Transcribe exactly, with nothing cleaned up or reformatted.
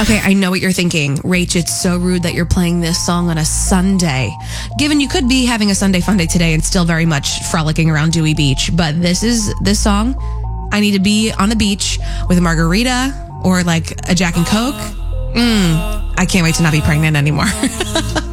Okay, I know what you're thinking. Rach, it's so rude that you're playing this song on a Sunday. Given you could be having a Sunday fun day today and still very much frolicking around Dewey Beach, but this is this song. I need to be on the beach with a margarita or like a Jack and Coke. Mm, I can't wait to not be pregnant anymore.